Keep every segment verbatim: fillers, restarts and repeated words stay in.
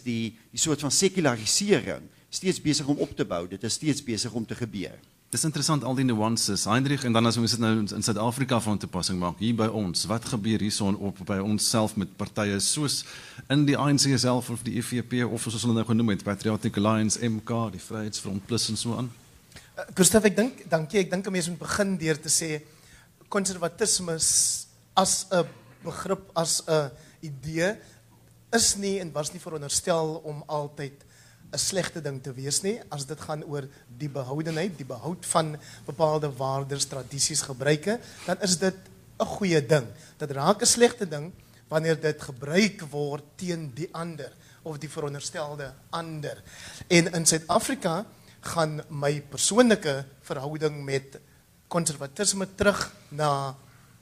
die, die soort van sekularisering steeds besig om op te bou, dit is steeds besig om te gebeur. Dit is interessant, al die nuances, Heinrich, en dan as ons dit nou in Suid-Afrika van toepassing maak, hier by ons, wat gebeur hierson op by ons self met partye soos in die A N C self, of die E V P, of soos hulle nou genoem het, Patriotic Alliance, M K, die Vryheidsfront Plus en so aan? Uh, Gustav, ek dink, dankie, ek dink 'n mens moet begin deur te sê, konservatisme as 'n begrip, as 'n idee, is nie en was nie veronderstel om altyd 'n slegte ding te wees nie, as dit gaan oor die behoudenheid, die behoud van bepaalde waardes, tradisies, gebruike, dan is dit 'n goeie ding. Dit raak 'n slegte ding wanneer dit gebruik word teen die ander, of die veronderstelde ander. En in Suid-Afrika gaan my persoonlike verhouding met konservatisme terug na,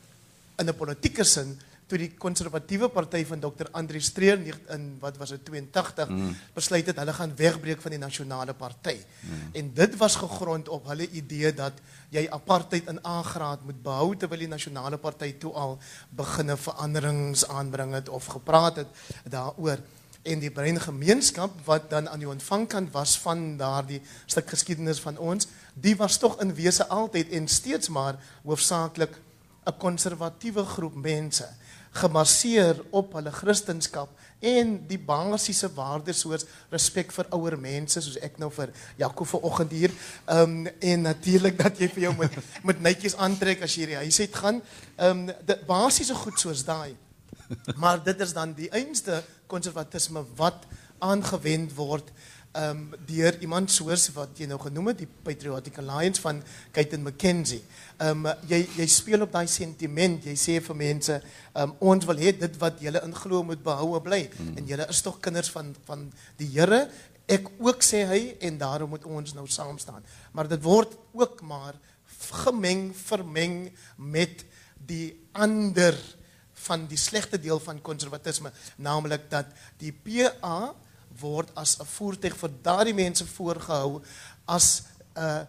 in 'n politieke sin, toe die konservatiewe party van dokter Andries Streer in, wat was dit, tweeëntagtig, mm. besluit het, hulle gaan wegbreek van die nasionale party. Mm. En dit was gegrond op hulle idee dat jy apartheid in A-graad moet behou, terwyl die nasionale party toe al beginne veranderings aanbring het, of gepraat het daaroor. En die breingemeenskap, wat dan aan die ontvangkant was van daardie stuk geskiedenis van ons, die was tog in wese altyd en steeds maar hoofsaaklik 'n konservatiewe groep mense, gebaseer op hulle Christendom en die basiese waardes soos respek vir ouer mense, soos ek nou vir Jaco vanoggend hier, um, en natuurlik dat jy vir jou moet, moet netjies aantrek as jy die huis uit gaan, um, dit basiese goed soos daai. Maar dit is dan die einste konservatisme wat aangewend word um, deur iemand soos wat jy nou genoem het, die Patriotic Alliance van Caitlin McKenzie. Um, jy, jy speel op daai sentiment, jy sê vir mense, um, ons wil hê dit wat julle in glo moet behoue bly, hmm. en julle is tog kinders van, van die Here, ek ook sê hy, en daarom moet ons nou saam staan. Maar dit word ook maar gemeng, vermeng met die ander van die slegte deel van konservatisme, naamlik dat die P A word as 'n voertuig vir daardie mense voorgehou as 'n uh,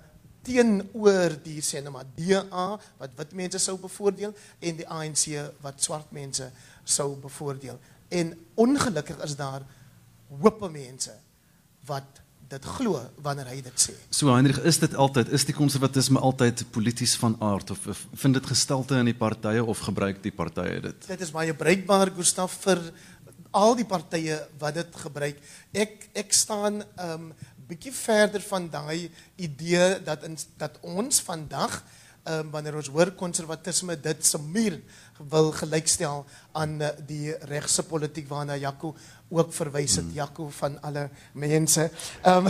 teenoor die sê nou maar D A wat wit mense sou bevoordeel en die A N C wat swart mense sou bevoordeel. En ongelukkig is daar hoope mense wat dit glo wanneer hy dit sê. So Heinrich, is dit altyd, is die konservatisme altyd polities van aard, of, of vind dit gestalte in die partye, of gebruik die partye dit? Dit is baie bruikbaar, Gustav, vir al die partye wat dit gebruik. Ek, ek staan um, bietjie verder van daai idee dat, in, dat ons vandag, um, wanneer ons hoor konservatisme, dit se muur wil gelykstel aan uh, die regse politiek waarna Jaco ook verwys het, mm. Jaco van alle mense. Um,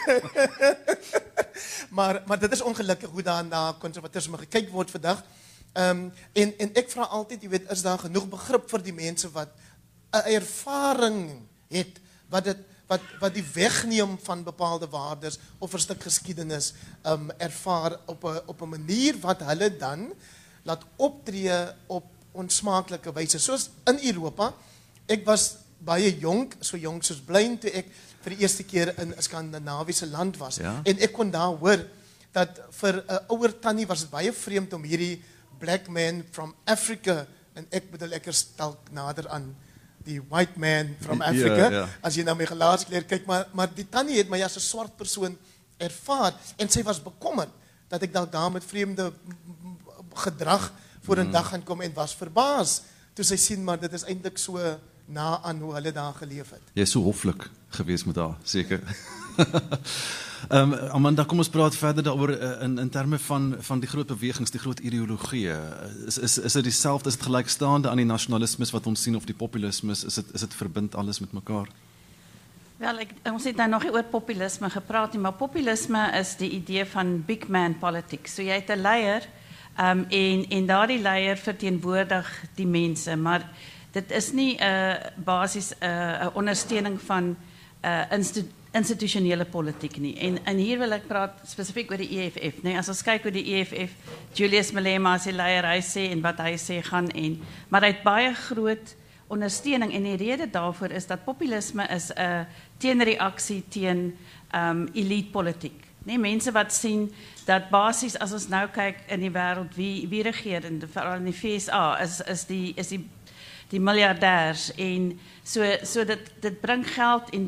maar, maar dit is ongelukkig hoe daar na konservatisme gekyk word vandag. Um, en, en ek vra altyd, jy weet, is daar genoeg begrip vir die mense wat 'n ervaring het, wat dit wat wat die wegneem van bepaalde waardes of 'n stuk geskiedenis um, ervaar op 'n op 'n manier wat hulle dan laat optree op onsmaaklike wyse. Soos in Europa, ek was baie jonk, so jonk soos blind toe ek vir die eerste keer in 'n Skandinawiese land was. Ja? En ek kon daar hoor dat vir 'n ouer tannie was dit baie vreemd om hierdie black man from Africa, en ek bedoel ek is dalk nader aan die white man from Africa, yeah, yeah. as jy na my gelaatskleur kyk, maar, maar die tannie het my as 'n swart persoon ervaar, en sy was bekommerd, dat ek dalk daar met vreemde gedrag voor 'n mm. dag gaan kom, en was verbaas, toe sy sien, maar dit is eintlik so na aan hoe hulle daar geleef het. Jy is so hoflik gewees met haar, seker. Um, Amanda, kom ons praat verder daaroor uh, in, in terme van, van die groot bewegings, die groot ideologieë. Is, is, is dit dieselfde, is dit gelykstaande aan die nasionalismes wat ons sien, of die populismes, is dit, is dit verbind alles met mekaar? Wel, ek, ons het nou nog nie oor populisme gepraat nie, maar populisme is die idee van big man politics. So jy het 'n leier, um, en, en daardie leier verteenwoordig die mense, maar dit is nie 'n uh, basis 'n uh, ondersteuning van uh, institu institusionele politiek nie. En, en hier wil ek praat spesifiek oor die E F F. Nee, as ons kyk oor die E F F, Julius Malema as die leier, hy sê en wat hy sê gaan en, maar hy het baie groot ondersteuning, en die rede daarvoor is dat populisme is 'n uh, teenreaksie teen um, elite politiek. Nee, mense wat sien dat basies as ons nou kyk in die wêreld wie wie regeer, en veral in die V S A is is die is die die miljardêrs, en so so dit dit bring geld en